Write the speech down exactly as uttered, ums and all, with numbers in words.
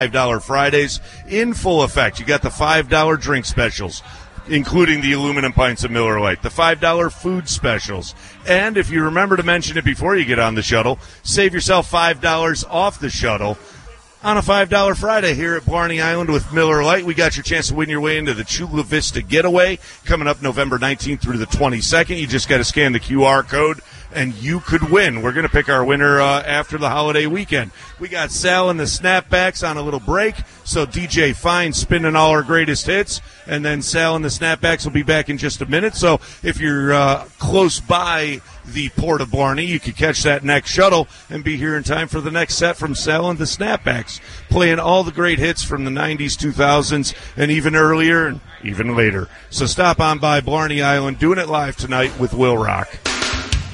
five dollar Fridays in full effect. You got the five dollar drink specials, including the aluminum pints of Miller Lite, the five dollar food specials. And if you remember to mention it before you get on the shuttle, save yourself five dollars off the shuttle on a five dollar Friday here at Blarney Island with Miller Lite. We got your chance to win your way into the Chula Vista Getaway coming up November nineteenth through the twenty-second. You just got to scan the Q R code, and you could win. We're going to pick our winner uh, after the holiday weekend. We got Sal and the Snapbacks on a little break, so D J Fine spinning all our greatest hits, and then Sal and the Snapbacks will be back in just a minute. So if you're uh, close by the Port of Blarney, you could catch that next shuttle and be here in time for the next set from Sal and the Snapbacks, playing all the great hits from the nineties, two thousands, and even earlier and even later. So stop on by Blarney Island, doing it live tonight with Will Rock.